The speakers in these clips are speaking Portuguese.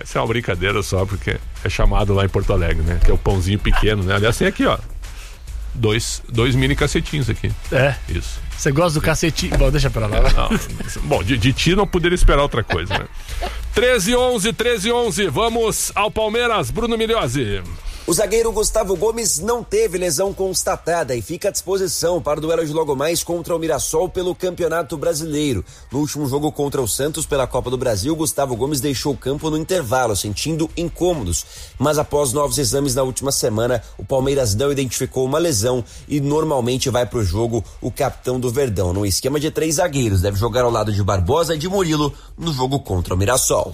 Isso é uma brincadeira só, porque é chamado lá em Porto Alegre, né? Que é o pãozinho pequeno, né? Aliás, tem aqui, ó. Dois mini cacetinhos aqui. É? Isso. Você gosta do cacetinho? Bom, deixa pra lá. Não, bom, de ti não poderia esperar outra coisa, né? 13-11, vamos ao Palmeiras, Bruno Migliozzi. O zagueiro Gustavo Gomes não teve lesão constatada e fica à disposição para o duelo de logo mais contra o Mirassol pelo Campeonato Brasileiro. No último jogo contra o Santos pela Copa do Brasil, Gustavo Gomes deixou o campo no intervalo, sentindo incômodos. Mas após novos exames na última semana, o Palmeiras não identificou uma lesão e normalmente vai para o jogo o capitão do Verdão. No esquema de 3 zagueiros, deve jogar ao lado de Barbosa e de Murilo no jogo contra o Mirassol.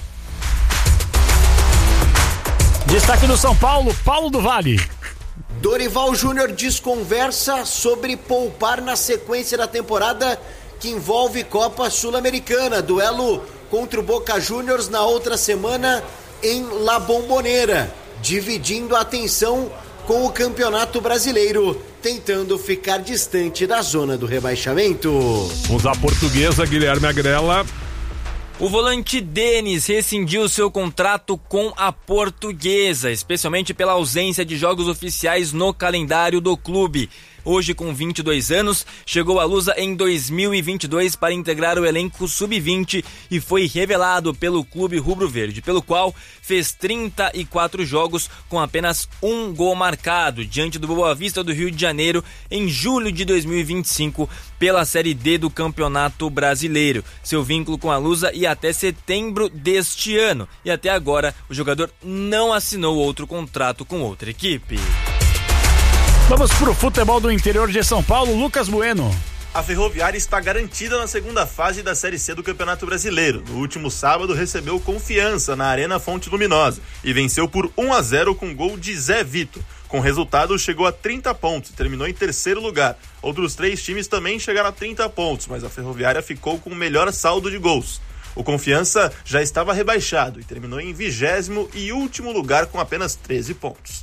Destaque do São Paulo, Paulo do Vale. Dorival Júnior desconversa sobre poupar na sequência da temporada que envolve Copa Sul-Americana. Duelo contra o Boca Juniors na outra semana em La Bombonera, dividindo a atenção com o Campeonato Brasileiro, tentando ficar distante da zona do rebaixamento. Vamos à Portuguesa, Guilherme Agrela. O volante Denis rescindiu seu contrato com a Portuguesa, especialmente pela ausência de jogos oficiais no calendário do clube. Hoje, com 22 anos, chegou à Lusa em 2022 para integrar o elenco sub-20 e foi revelado pelo clube rubro-verde, pelo qual fez 34 jogos com apenas 1 gol marcado, diante do Boa Vista do Rio de Janeiro em julho de 2025 pela Série D do Campeonato Brasileiro. Seu vínculo com a Lusa ia até setembro deste ano e até agora o jogador não assinou outro contrato com outra equipe. Vamos pro futebol do interior de São Paulo, Lucas Bueno. A Ferroviária está garantida na segunda fase da Série C do Campeonato Brasileiro. No último sábado recebeu Confiança na Arena Fonte Luminosa e venceu por 1-0 com gol de Zé Vitor. Com o resultado, chegou a 30 pontos e terminou em terceiro lugar. Outros 3 times também chegaram a 30 pontos, mas a Ferroviária ficou com o melhor saldo de gols. O Confiança já estava rebaixado e terminou em 20º e último lugar com apenas 13 pontos.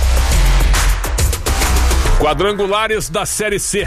Quadrangulares da Série C.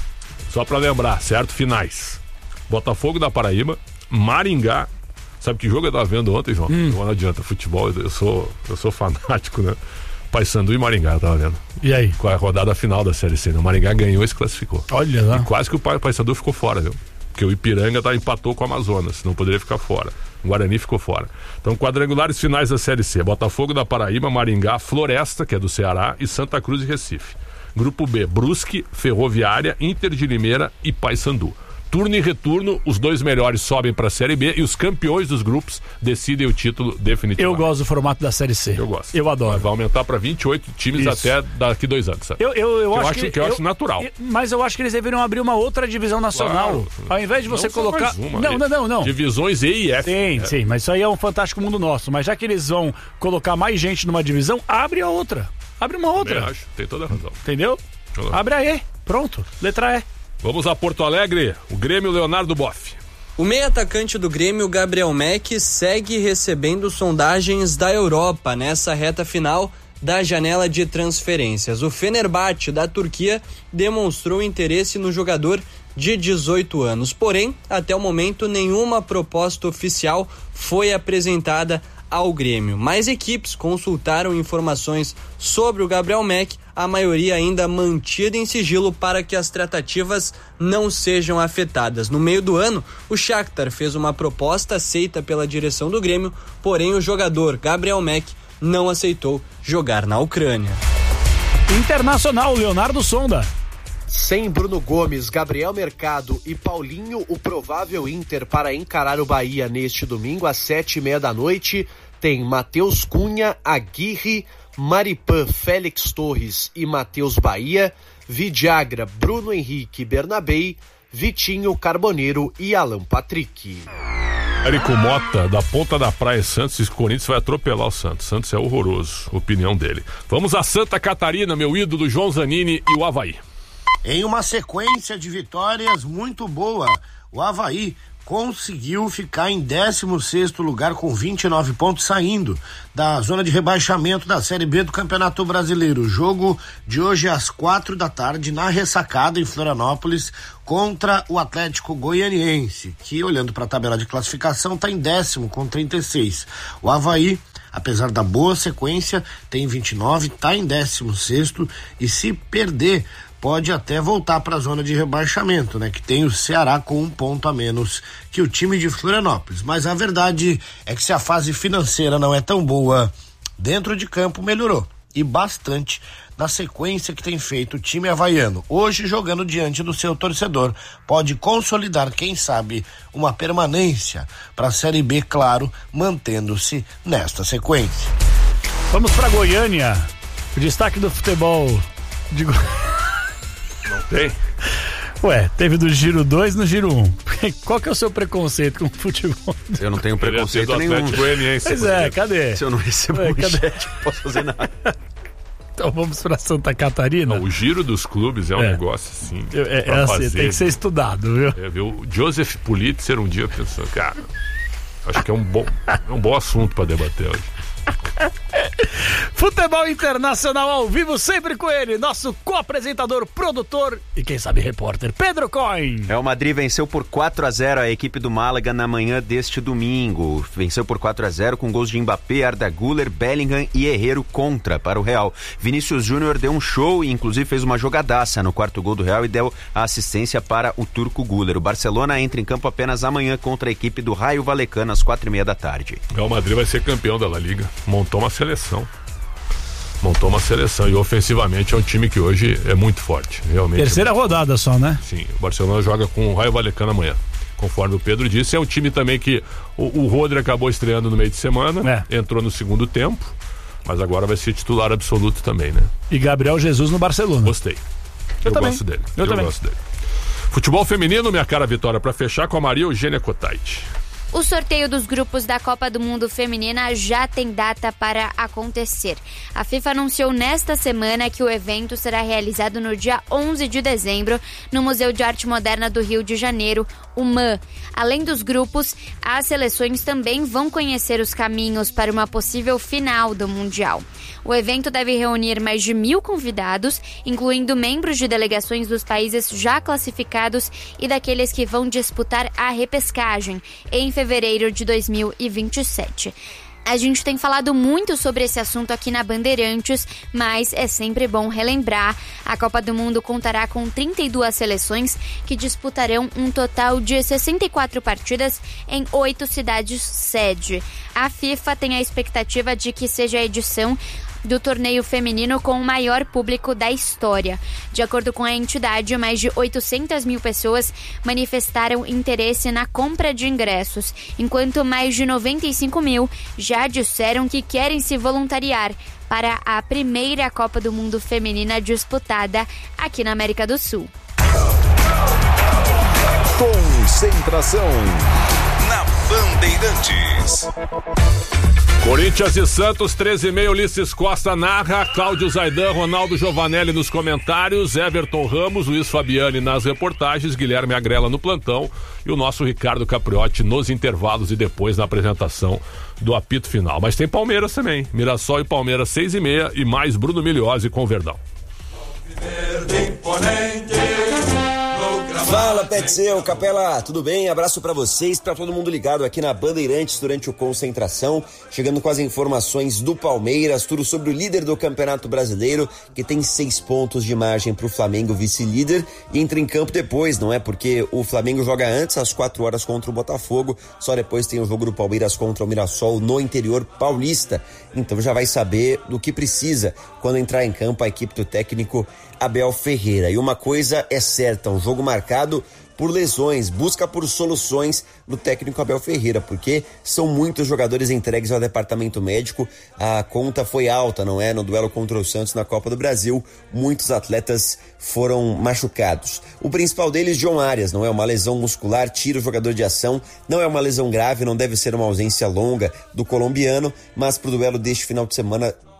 Só pra lembrar, certo? Finais. Botafogo da Paraíba, Maringá. Sabe que jogo eu tava vendo ontem, João? Não adianta, futebol, eu sou fanático, né? Paysandu e Maringá, eu tava vendo. E aí? Com a rodada final da Série C, né? O Maringá ganhou e se classificou. Olha lá. E quase que o Paysandu ficou fora, viu? Porque o Ipiranga empatou com o Amazonas, não poderia ficar fora. O Guarani ficou fora. Então, quadrangulares finais da Série C. Botafogo da Paraíba, Maringá, Floresta, que é do Ceará, e Santa Cruz e Recife. Grupo B, Brusque, Ferroviária, Inter de Limeira e Paysandu. Turno e retorno, os 2 melhores sobem para a Série B e os campeões dos grupos decidem o título definitivo. Eu gosto do formato da Série C. Eu gosto. Eu adoro. Vai aumentar para 28 times Isso. Até daqui 2 anos, sabe? Eu acho natural. Mas eu acho que eles deveriam abrir uma outra divisão nacional. Claro. Ao invés de você colocar... Não. Divisões E e F. Sim, mas isso aí é um fantástico mundo nosso. Mas já que eles vão colocar mais gente numa divisão, abre a outra. Abre uma outra. Eu acho, tem toda a razão. Entendeu? Abre a E. Pronto. Letra E. Vamos a Porto Alegre, o Grêmio Leonardo Boff. O meio atacante do Grêmio, Gabriel Mack, segue recebendo sondagens da Europa nessa reta final da janela de transferências. O Fenerbahçe da Turquia demonstrou interesse no jogador de 18 anos. Porém, até o momento, nenhuma proposta oficial foi apresentada ao Grêmio. Mais equipes consultaram informações sobre o Gabriel Mack, a maioria ainda mantida em sigilo para que as tratativas não sejam afetadas. No meio do ano, o Shakhtar fez uma proposta aceita pela direção do Grêmio, porém o jogador Gabriel Mack não aceitou jogar na Ucrânia. Internacional, Leonardo Sonda. Sem Bruno Gomes, Gabriel Mercado e Paulinho, o provável Inter para encarar o Bahia neste domingo às 7:30 da noite, tem Matheus Cunha, Aguirre, Maripan, Félix Torres e Matheus Bahia, Vidiagra, Bruno Henrique Bernabei, Vitinho Carboneiro e Alan Patrick. Érico Mota, da Ponta da Praia Santos, diz que o Corinthians vai atropelar o Santos. Santos é horroroso, opinião dele. Vamos a Santa Catarina, meu ídolo João Zanini e o Avaí. Em uma sequência de vitórias muito boa, o Avaí conseguiu ficar em 16º lugar com 29 pontos, saindo da zona de rebaixamento da Série B do Campeonato Brasileiro. O jogo de hoje às 4 da tarde na Ressacada em Florianópolis contra o Atlético Goianiense, que olhando para a tabela de classificação está em 10º com 36. O Avaí apesar da boa sequência, tem 29, está em 16º e se perder pode até voltar para a zona de rebaixamento, né? Que tem o Ceará com 1 ponto a menos que o time de Florianópolis. Mas a verdade é que se a fase financeira não é tão boa, dentro de campo melhorou e bastante na sequência que tem feito o time havaiano. Hoje, jogando diante do seu torcedor, pode consolidar, quem sabe, uma permanência para a Série B, claro, mantendo-se nesta sequência. Vamos para Goiânia. O destaque do futebol de Não tem? Ué, teve do Giro 2 no Giro 1. Qual que é o seu preconceito com o futebol? Eu não tenho preconceito nenhum. Pois é, cadê? Se eu não recebo manchete, não posso fazer nada. Então vamos pra Santa Catarina. Não, o giro dos clubes é um negócio assim. Assim, tem que ser estudado, viu? Viu? O Joseph Pulitzer um dia pensou, cara, acho que é um bom assunto pra debater hoje. Futebol internacional ao vivo, sempre com ele, nosso co-apresentador, produtor e quem sabe repórter, Pedro Coin. Real Madrid venceu por 4-0 a equipe do Málaga na manhã deste domingo. Venceu por 4-0 com gols de Mbappé, Arda Güler, Bellingham e Herrero contra para o Real. Vinícius Júnior deu um show e inclusive fez uma jogadaça no quarto gol do Real e deu a assistência para o turco Güler. O Barcelona entra em campo apenas amanhã contra a equipe do Raio Vallecano às 4:30 da tarde. O Real Madrid vai ser campeão da La Liga. Montou uma seleção e ofensivamente é um time que hoje é muito forte, realmente. Terceira rodada só, né? Sim, o Barcelona joga com o Raio Vallecano amanhã, conforme o Pedro disse. É um time também que o Rodri acabou estreando no meio de semana, entrou no segundo tempo, mas agora vai ser titular absoluto também, né? E Gabriel Jesus no Barcelona. Gostei. Eu gosto dele. Eu gosto dele. Futebol feminino, minha cara Vitória, para fechar com a Maria Eugênia Cotaiti. O sorteio dos grupos da Copa do Mundo Feminina já tem data para acontecer. A FIFA anunciou nesta semana que o evento será realizado no dia 11 de dezembro no Museu de Arte Moderna do Rio de Janeiro, o MAN. Além dos grupos, as seleções também vão conhecer os caminhos para uma possível final do Mundial. O evento deve reunir mais de 1.000 convidados, incluindo membros de delegações dos países já classificados e daqueles que vão disputar a repescagem em fevereiro de 2027. A gente tem falado muito sobre esse assunto aqui na Bandeirantes, mas é sempre bom relembrar. A Copa do Mundo contará com 32 seleções que disputarão um total de 64 partidas em 8 cidades sede. A FIFA tem a expectativa de que seja a edição do torneio feminino com o maior público da história. De acordo com a entidade, mais de 800 mil pessoas manifestaram interesse na compra de ingressos, enquanto mais de 95 mil já disseram que querem se voluntariar para a primeira Copa do Mundo feminina disputada aqui na América do Sul. Concentração na Bandeirantes. Corinthians e Santos, 13h30, Ulisses Costa narra, Cláudio Zaidan, Ronaldo Giovanelli nos comentários, Everton Ramos, Luiz Fabiani nas reportagens, Guilherme Agrela no plantão e o nosso Ricardo Capriotti nos intervalos e depois na apresentação do apito final. Mas tem Palmeiras também, Mirassol e Palmeiras 6h30 e mais Bruno Migliozzi com Verdão. Fala, Petseu, Capela, tudo bem? Abraço pra vocês, pra todo mundo ligado aqui na Bandeirantes durante o Concentração, chegando com as informações do Palmeiras, tudo sobre o líder do Campeonato Brasileiro, que tem 6 pontos de margem pro Flamengo, vice-líder, e entra em campo depois, não é? Porque o Flamengo joga antes, às 4 horas contra o Botafogo, só depois tem o jogo do Palmeiras contra o Mirassol no interior paulista, então já vai saber do que precisa quando entrar em campo a equipe do técnico Abel Ferreira. E uma coisa é certa, um jogo marcado por lesões, busca por soluções do técnico Abel Ferreira, porque são muitos jogadores entregues ao departamento médico, a conta foi alta, não é? No duelo contra o Santos na Copa do Brasil, muitos atletas foram machucados. O principal deles, John Arias, não é? Uma lesão muscular, tira o jogador de ação, não é uma lesão grave, não deve ser uma ausência longa do colombiano, mas pro duelo deste final de semana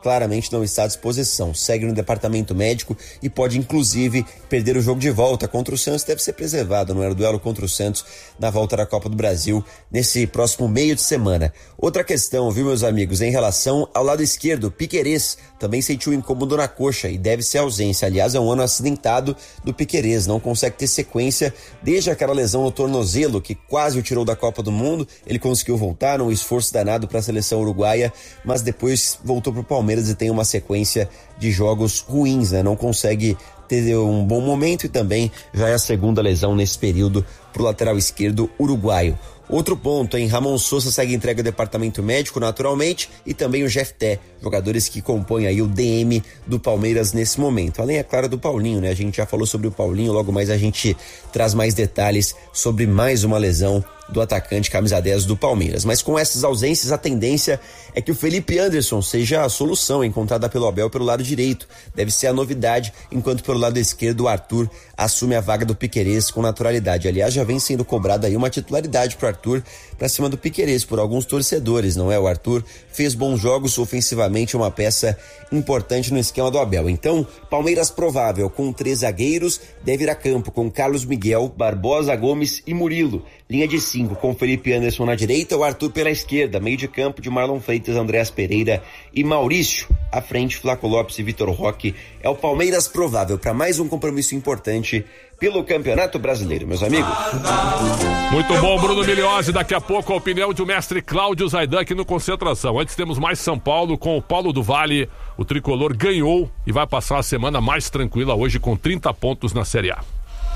claramente não está à disposição. Segue no departamento médico e pode inclusive perder o jogo de volta contra o Santos. Deve ser preservado, não era o duelo contra o Santos na volta da Copa do Brasil nesse próximo meio de semana. Outra questão, viu, meus amigos, em relação ao lado esquerdo, Piquerez também sentiu incômodo na coxa e deve ser ausência. Aliás, é um ano acidentado do Piquerez, não consegue ter sequência desde aquela lesão no tornozelo que quase o tirou da Copa do Mundo. Ele conseguiu voltar num esforço danado para a seleção uruguaia, mas depois voltou para o Palmeiras e tem uma sequência de jogos ruins, né? Não consegue ter um bom momento e também já é a segunda lesão nesse período para o lateral esquerdo uruguaio. Outro ponto, hein? Ramon Sousa segue entregue ao departamento médico naturalmente e também o Jefté, jogadores que compõem aí o DM do Palmeiras nesse momento. Além, é claro, do Paulinho, né? A gente já falou sobre o Paulinho, logo mais a gente traz mais detalhes sobre mais uma lesão do atacante camisa 10 do Palmeiras. Mas com essas ausências, a tendência é que o Felipe Anderson seja a solução encontrada pelo Abel pelo lado direito. Deve ser a novidade, enquanto pelo lado esquerdo o Arthur assume a vaga do Piquerez com naturalidade. Aliás, já vem sendo cobrada aí uma titularidade pro Arthur pra cima do Piquerez por alguns torcedores, não é? O Arthur fez bons jogos, ofensivamente uma peça importante no esquema do Abel. Então, Palmeiras provável com 3 zagueiros, deve ir a campo com Carlos Miguel, Barbosa, Gomes e Murilo. Linha de 5 com Felipe Anderson na direita, o Arthur pela esquerda, meio de campo de Marlon Freitas, Andréas Pereira e Maurício. À frente, Flaco Lopes e Vitor Roque. É o Palmeiras provável para mais um compromisso importante pelo Campeonato Brasileiro, meus amigos. Muito bom, Bruno Miliose. Daqui a pouco a opinião de o mestre Cláudio Zaidan aqui no Concentração. Antes temos mais São Paulo com o Paulo do Vale. O tricolor ganhou e vai passar a semana mais tranquila hoje com 30 pontos na Série A.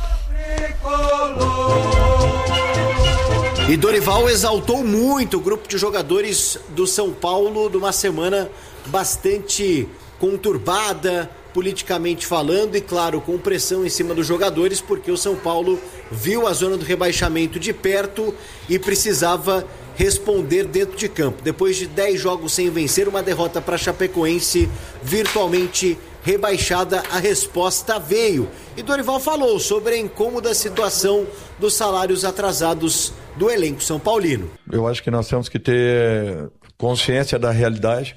E Dorival exaltou muito o grupo de jogadores do São Paulo numa semana bastante conturbada, politicamente falando, e claro, com pressão em cima dos jogadores, porque o São Paulo viu a zona do rebaixamento de perto e precisava responder dentro de campo. Depois de 10 jogos sem vencer, uma derrota para Chapecoense, virtualmente rebaixada, a resposta veio. E Dorival falou sobre a incômoda situação dos salários atrasados do elenco são paulino. Eu acho que nós temos que ter consciência da realidade.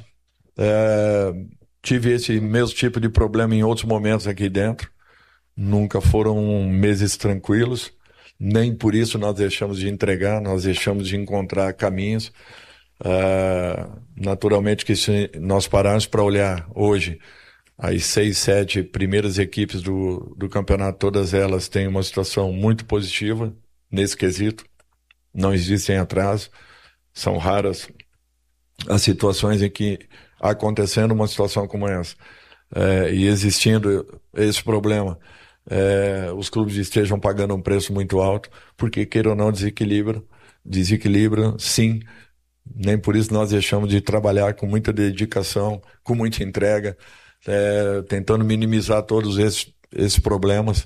Tive esse mesmo tipo de problema em outros momentos aqui dentro. Nunca foram meses tranquilos. Nem por isso nós deixamos de entregar, nós deixamos de encontrar caminhos. Naturalmente que se nós pararmos para olhar hoje, as 6, 7 primeiras equipes do campeonato, todas elas têm uma situação muito positiva nesse quesito. Não existem atrasos, são raras as situações em que, acontecendo uma situação como essa, e existindo esse problema, os clubes estejam pagando um preço muito alto, porque queira ou não desequilibram, sim. Nem por isso nós deixamos de trabalhar com muita dedicação, com muita entrega, tentando minimizar todos esses problemas.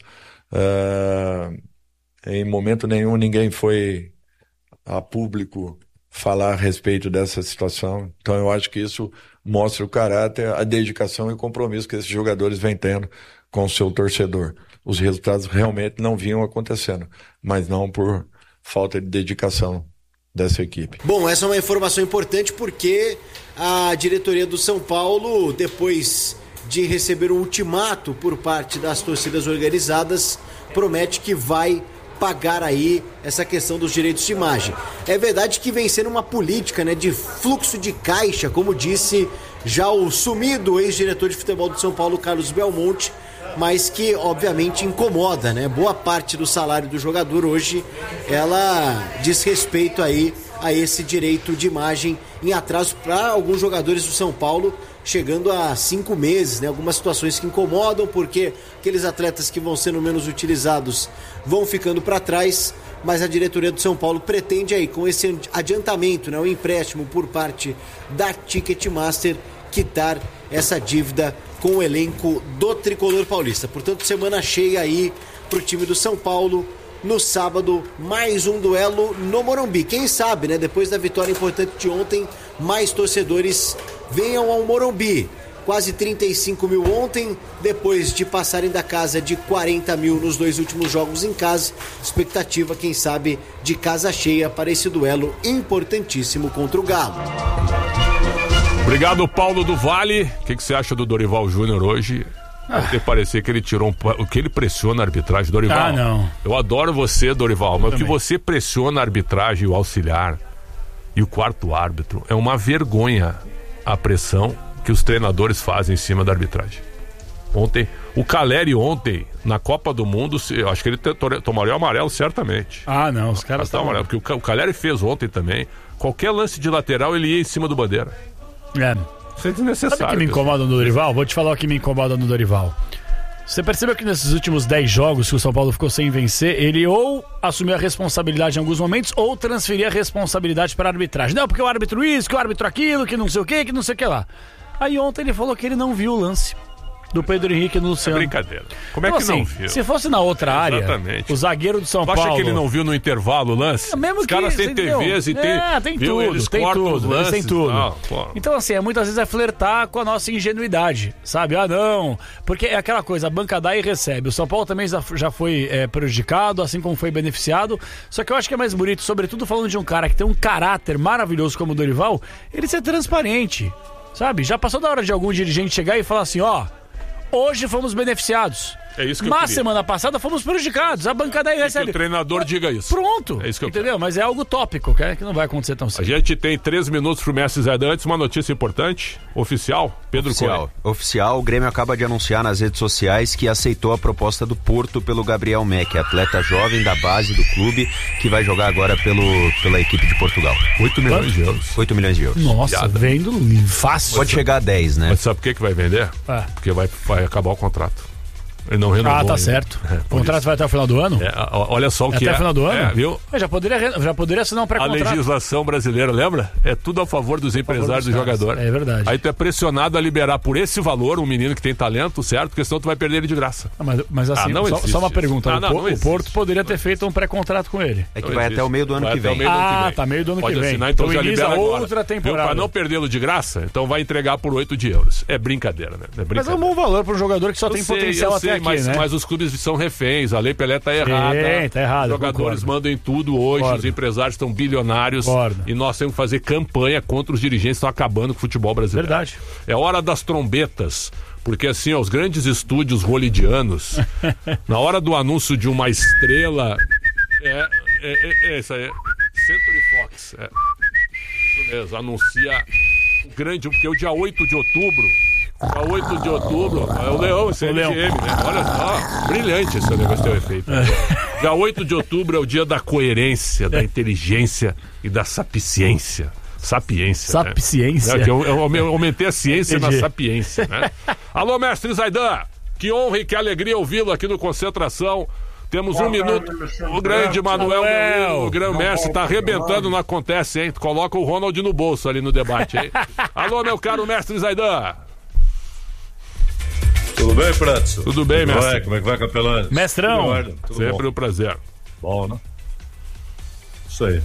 Em momento nenhum ninguém foi a público falar a respeito dessa situação. Então eu acho que isso mostra o caráter, a dedicação e o compromisso que esses jogadores vêm tendo com o seu torcedor. Os resultados realmente não vinham acontecendo, mas não por falta de dedicação dessa equipe. Bom, essa é uma informação importante porque a diretoria do São Paulo, depois de receber um ultimato por parte das torcidas organizadas, promete que vai pagar aí essa questão dos direitos de imagem. É verdade que vem sendo uma política, né, de fluxo de caixa, como disse já o sumido ex-diretor de futebol do São Paulo, Carlos Belmonte, mas que obviamente incomoda, né? Boa parte do salário do jogador hoje, ela diz respeito aí a esse direito de imagem em atraso para alguns jogadores do São Paulo, chegando a 5 meses, né? Algumas situações que incomodam, porque aqueles atletas que vão sendo menos utilizados vão ficando para trás, mas a diretoria do São Paulo pretende aí, com esse adiantamento, né? O empréstimo por parte da Ticketmaster, quitar essa dívida com o elenco do tricolor paulista. Portanto, semana cheia aí pro time do São Paulo. No sábado, mais um duelo no Morumbi. Quem sabe, né? Depois da vitória importante de ontem, mais torcedores venham ao Morumbi. Quase 35 mil ontem, depois de passarem da casa de 40 mil nos 2 últimos jogos em casa. Expectativa, quem sabe, de casa cheia para esse duelo importantíssimo contra o Galo. Obrigado, Paulo do Vale. O que você acha do Dorival Júnior hoje? Porque parecia que ele tirou o que ele pressiona a arbitragem, Dorival. Não. Eu adoro você, Dorival, mas o que você pressiona a arbitragem, o auxiliar e o quarto árbitro, é uma vergonha a pressão que os treinadores fazem em cima da arbitragem. Ontem, o Caleri na Copa do Mundo, eu acho que ele tomaria o amarelo certamente. Não, os caras estão amarelo, porque o Caleri fez ontem também. Qualquer lance de lateral, ele ia em cima do Bandeira. Isso é desnecessário. Sabe o que me incomoda no Dorival? Vou te falar o que me incomoda no Dorival. Você percebeu que nesses últimos 10 jogos que o São Paulo ficou sem vencer, ele ou assumiu a responsabilidade em alguns momentos ou transferia a responsabilidade para a arbitragem. Não, porque o árbitro isso, que o árbitro aquilo, que não sei o que não sei o que lá. Aí ontem ele falou que ele não viu o lance do Pedro Henrique no Luciano. É brincadeira. Como é que não viu? Se fosse na outra área, o zagueiro do São Paulo... Acha que ele não viu no intervalo o lance? Os caras têm TVs e tem tudo, eles tem cortam tudo, os lances. Eles têm tudo. Então, assim, muitas vezes é flertar com a nossa ingenuidade, sabe? Não, porque é aquela coisa, a banca dá e recebe. O São Paulo também já foi prejudicado, assim como foi beneficiado. Só que eu acho que é mais bonito, sobretudo falando de um cara que tem um caráter maravilhoso como o Dorival, ele ser transparente, sabe? Já passou da hora de algum dirigente chegar e falar assim, hoje fomos beneficiados. É isso que Mas semana passada fomos prejudicados. A bancada aí recebe. Que o treinador diga isso. Pronto. É isso que eu entendeu? Mas é algo tópico, que não vai acontecer tão cedo. A gente tem 3 minutos pro Mestre Zaidan. Antes, uma notícia importante. Oficial, Pedro Coelho. Oficial, o Grêmio acaba de anunciar nas redes sociais que aceitou a proposta do Porto pelo Gabriel Meck, atleta jovem da base do clube, que vai jogar agora pela equipe de Portugal. 8 milhões de euros. 8 milhões de euros. Nossa, vendo fácil. Pode chegar a 10, né? Mas sabe por que vai vender? Porque vai acabar o contrato. Ele não renovou. Tá certo. O contrato vai até o final do ano? Olha só o que até o final do ano? Viu? Já poderia assinar um pré-contrato. A legislação brasileira, lembra? É tudo a favor dos empresários e do jogador. É verdade. Aí tu é pressionado a liberar por esse valor um menino que tem talento, certo? Porque senão tu vai perder ele de graça. Mas assim, só uma pergunta. O Porto poderia ter feito um pré-contrato com ele. É que vai até o meio do ano que vem. Tá meio do ano que vem. Pode assinar, então já libera outra temporada. Para não perdê-lo de graça, então vai entregar por 8 de euros. É brincadeira, né? Mas é um bom valor para um jogador que só tem potencial até aqui, né? Mas os clubes são reféns, a Lei Pelé tá errada. Tá errado. Os jogadores mandam em tudo hoje, os empresários estão bilionários e nós temos que fazer campanha contra os dirigentes que estão acabando com o futebol brasileiro. Verdade. É hora das trombetas, porque assim, os grandes estúdios hollywoodianos, na hora do anúncio de uma estrela, isso aí, Century Fox, isso mesmo, anuncia grande, porque o dia 8 de outubro, é o Leão, esse LGM, né? Olha só, brilhante esse negócio, teu efeito. Dia 8 de outubro é o dia da coerência, da inteligência e da sapiência. Sapiência. Né? Eu aumentei a ciência na sapiência, né? Alô, mestre Zaidan, que honra e que alegria ouvi-lo aqui no Concentração. Temos um minuto. O grande Manuel, o grande mestre, tá arrebentando, não acontece, hein? Coloca o Ronald no bolso ali no debate, hein? Alô, meu caro mestre Zaidan. Tudo bem, Prato? Tudo bem, mestre. Como é que vai, capelão? Mestrão. Tudo sempre bom. um prazer. Bom, né? Isso aí.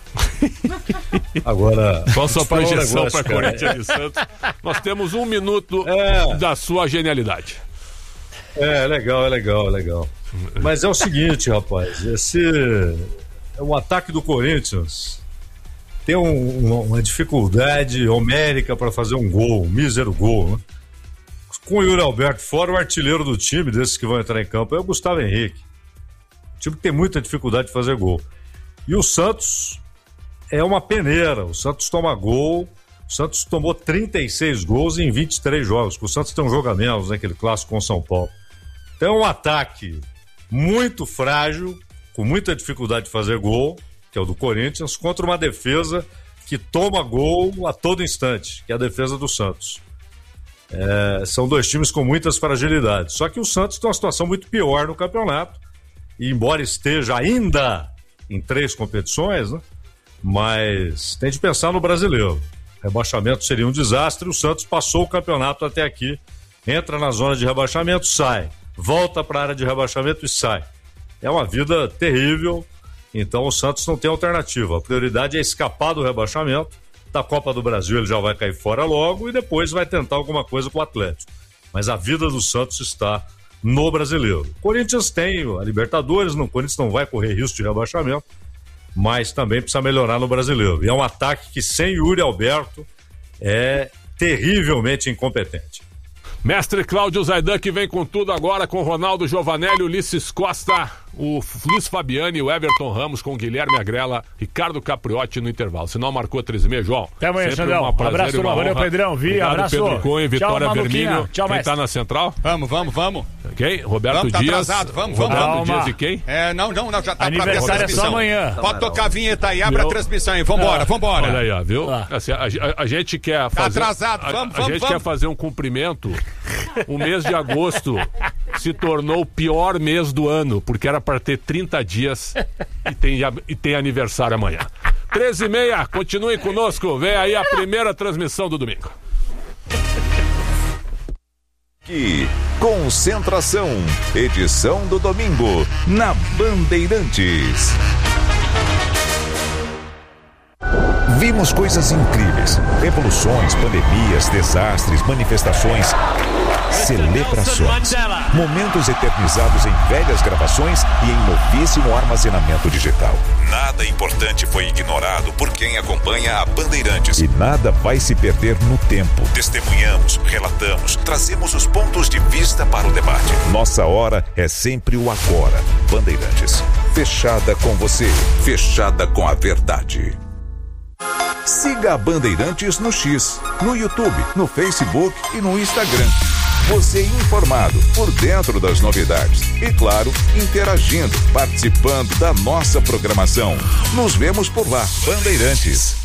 Agora, qual a sua projeção para Corinthians e Santos? Nós temos um minuto da sua genialidade. É legal. Mas é o seguinte, rapaz, o ataque do Corinthians tem uma dificuldade homérica para fazer um mísero gol, né? Com o Yuri Alberto fora, o artilheiro do time, desses que vão entrar em campo, é o Gustavo Henrique. O time que tem muita dificuldade de fazer gol. E o Santos é uma peneira. O Santos toma gol. O Santos tomou 36 gols em 23 jogos. O Santos tem um jogo a menos, né, aquele clássico com o São Paulo. Então é um ataque muito frágil, com muita dificuldade de fazer gol, que é o do Corinthians, contra uma defesa que toma gol a todo instante, que é a defesa do Santos. São dois times com muitas fragilidades. Só que o Santos tem uma situação muito pior no campeonato. E embora esteja ainda em 3 competições, né, mas tem de pensar no brasileiro. Rebaixamento seria um desastre. O Santos passou o campeonato até aqui, entra na zona de rebaixamento, sai, volta para a área de rebaixamento e sai. É uma vida terrível. Então o Santos não tem alternativa. A prioridade é escapar do rebaixamento. Da Copa do Brasil ele já vai cair fora logo e depois vai tentar alguma coisa com o Atlético. Mas a vida do Santos está no brasileiro. O Corinthians tem a Libertadores, o Corinthians não vai correr risco de rebaixamento, mas também precisa melhorar no brasileiro. E é um ataque que sem Yuri Alberto é terrivelmente incompetente. Mestre Cláudio Zaidan, que vem com tudo agora, com Ronaldo Giovanelli, Ulisses Costa, o Luiz Fabiani, o Everton Ramos, com Guilherme Agrela, Ricardo Capriotti no intervalo. Sinal marcou 3,5, João. Até amanhã, Xandão. Abraço, valeu, Pedrão. Abraço. Pedro Cunha, Vitória Vermílio. Tchau, quem mestre. tá na central? Vamos. Quem? Roberto tá Dias. Atrasado. Vamos. Roberto Dias e quem? Não, já tá aniversário pra é só amanhã. Pode tocar a vinheta aí, abre a transmissão aí. Vambora. Olha aí, ó, viu? Assim, a gente quer fazer... Tá atrasado, A gente quer fazer um cumprimento. O mês de agosto se tornou o pior mês do ano, porque era para ter 30 dias e tem aniversário amanhã. 13h30, continuem conosco. Vem aí a primeira transmissão do domingo. Que Concentração, edição do domingo, na Bandeirantes. Vimos coisas incríveis, revoluções, pandemias, desastres, manifestações, celebrações, momentos eternizados em velhas gravações e em novíssimo armazenamento digital. Nada importante foi ignorado por quem acompanha a Bandeirantes. E nada vai se perder no tempo. Testemunhamos, relatamos, trazemos os pontos de vista para o debate. Nossa hora é sempre o agora. Bandeirantes, fechada com você, fechada com a verdade. Siga a Bandeirantes no X, no YouTube, no Facebook e no Instagram. Você informado, por dentro das novidades. E claro, interagindo, participando da nossa programação. Nos vemos por lá, Bandeirantes.